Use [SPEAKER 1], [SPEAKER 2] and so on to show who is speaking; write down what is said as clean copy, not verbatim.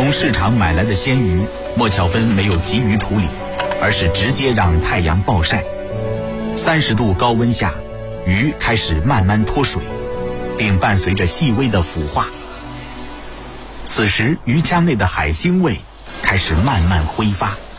[SPEAKER 1] 从市场买来的鲜鱼，莫巧芬没有急于处理，而是直接让太阳暴晒。30度高温下，鱼开始慢慢脱水，并伴随着细微的腐化。此时鱼腔内的海腥味开始慢慢挥发。